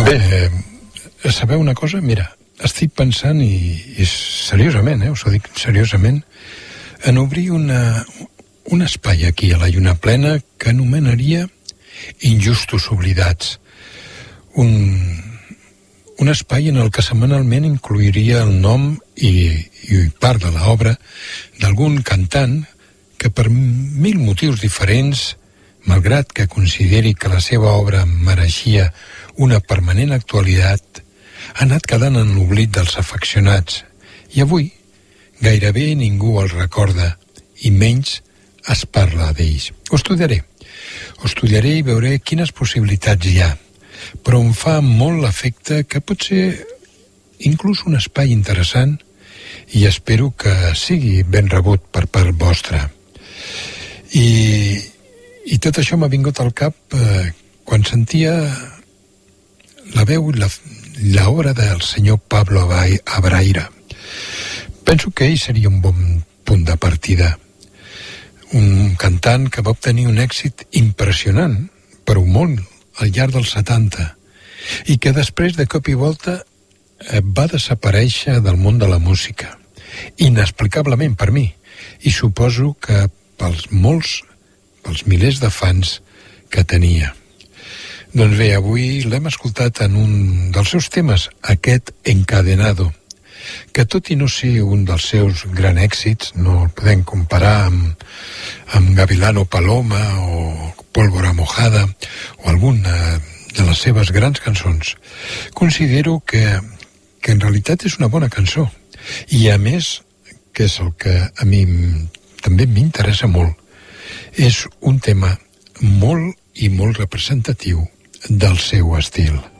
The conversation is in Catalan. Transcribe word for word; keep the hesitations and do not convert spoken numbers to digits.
Bé, eh, sabeu una cosa? Mira, estic pensant, i, i seriosament, eh, us ho dic seriosament, en obrir una, un espai aquí a la Lluna Plena que anomenaria Injustos Oblidats. Un, un espai en el que setmanalment incluiria el nom i, i part de l'obra d'algun cantant que per mil motius diferents, malgrat que consideri que la seva obra mereixia una permanent actualitat, ha anat quedant en l'oblit dels afeccionats i avui gairebé ningú el recorda i menys es parla d'ells. Ho estudiaré. Ho estudiaré i veuré quines possibilitats hi ha, però em fa molt l'efecte que pot ser inclús un espai interessant i espero que sigui ben rebut per part vostra. I, i tot això m'ha vingut al cap eh, quan sentia la veu i la, l'obra del senyor Pablo Abraira. Penso que ell seria un bon punt de partida. Un cantant que va obtenir un èxit impressionant, però molt al llarg dels setanta, i que després de cop i volta va desaparèixer del món de la música, inexplicablement per mi, i suposo que pels molts, pels milers de fans que tenia. Doncs bé, avui l'hem escoltat en un dels seus temes, aquest Encadenado, que tot i no ser un dels seus grans èxits, no el podem comparar amb, amb Gavilano Paloma o Pólvora Mojada o alguna de les seves grans cançons, considero que, que en realitat és una bona cançó i a més, que és el que a mi també m'interessa molt, és un tema molt i molt representatiu del seu estil.